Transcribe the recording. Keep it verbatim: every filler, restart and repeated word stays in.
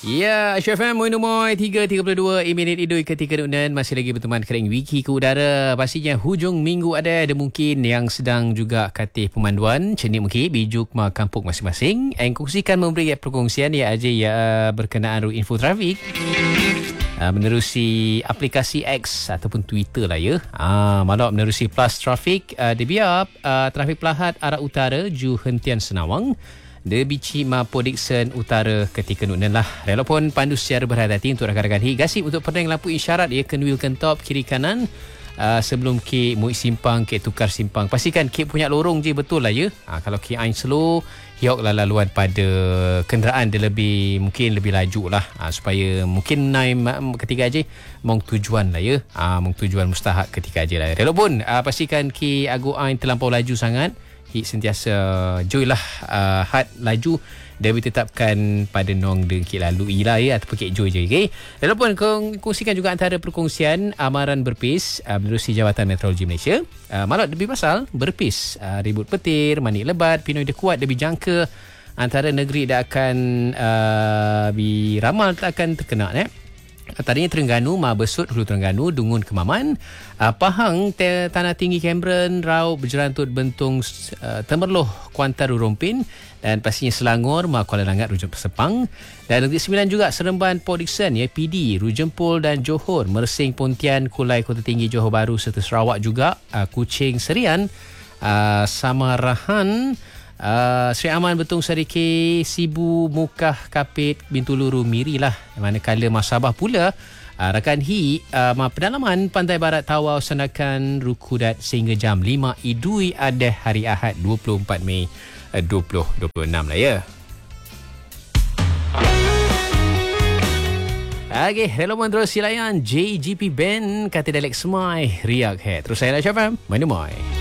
Ya, Aisyah F M, Moin Umoy, tiga tiga puluh dua, minit idul ketika nunan. Masih lagi berteman kering Wiki ke udara. Pastinya hujung minggu ada, ada mungkin yang sedang juga katih pemanduan. Cenik mungkin bijuk ma kampung masing-masing. Yang kongsikan memberi perkongsian ya aja ya berkenaan info trafik. Uh, menerusi aplikasi X ataupun Twitter lah ya. Ah, uh, malam menerusi Plus Traffic, uh, dia biar uh, trafik pelahat arah utara ju hentian Senawang. Dia bici ma Podiksen utara ketika nunan lah. Walaupun pandu secara berhati-hati untuk rakan-rakan hi. Gasip untuk perdeng lampu isyarat ya kenwil kentop kiri kanan. Uh, sebelum ke muik simpang, ke tukar simpang. Pastikan ke punya lorong je betul lah ya. Uh, kalau ke ain slow, hiok lah laluan pada kenderaan dia lebih, mungkin lebih laju lah. Uh, supaya mungkin naik ketika aja mong tujuan lah ya. Uh, mong tujuan mustahak ketika aja lah. Walaupun uh, pastikan ke agu ain terlampau laju sangat. Hik sentiasa joy lah uh, hat laju dia ditetapkan pada nong dengki lalu lah ya ataupun kek joy je okay? Walaupun kongsikan juga antara perkongsian amaran berpis uh, menerusi Jabatan Meteorologi Malaysia uh, malah lebih pasal berpis uh, ribut petir manik lebat pinoi dia kuat lebih jangka antara negeri dah akan uh, biramal tak akan terkena eh Tadinya Terengganu, Ma Besut, Hulu Terengganu, Dungun, Kemaman, uh, Pahang, te, Tanah Tinggi, Cameron, Rau, Berjerantut, Bentung, uh, Temerloh, Kuantan, Rurumpin dan pastinya Selangor, Ma Kuala Langat, Rujung Sepang dan Negeri Sembilan juga Seremban, Port Dickson, ya, P D, Rujempul dan Johor, Mersing, Pontian, Kulai, Kota Tinggi, Johor Bahru serta Sarawak juga, uh, Kuching, Serian, uh, Samarahan, Uh, Seri Aman, Betung, Sariki, Sibu, Mukah, Kapit, Bintuluru, Miri lah. Manakala Masabah pula uh, rakan hi uh, pedalaman Pantai Barat, Tawau, Sandakan, Rukudat sehingga jam lima Idui ada hari Ahad dua puluh empat Mei uh, dua ribu dua puluh enam lah ya. Okey, hello terus silayan J G P Band kata Dalek Semai Riak Head. Terus saya Aisyah F M, Moin Umoy.